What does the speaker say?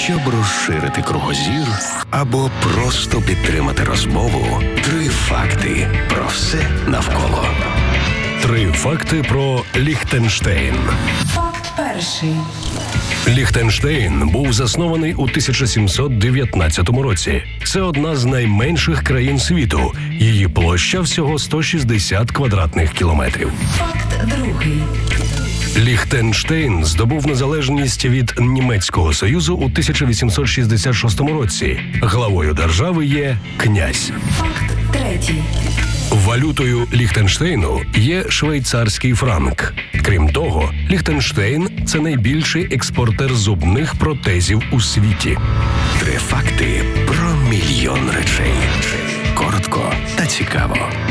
Щоб розширити кругозір або просто підтримати розмову, 3 факти про все навколо. 3 факти про Ліхтенштейн. Факт перший. Ліхтенштейн був заснований у 1719 році. Це одна з найменших країн світу. Її площа всього 160 квадратних кілометрів. Факт другий. Ліхтенштейн здобув незалежність від Німецького Союзу у 1866 році. Главою держави є князь. Факт третій. Валютою Ліхтенштейну є швейцарський франк. Крім того, Ліхтенштейн – це найбільший експортер зубних протезів у світі. 3 факти про мільйон речей. Коротко та цікаво.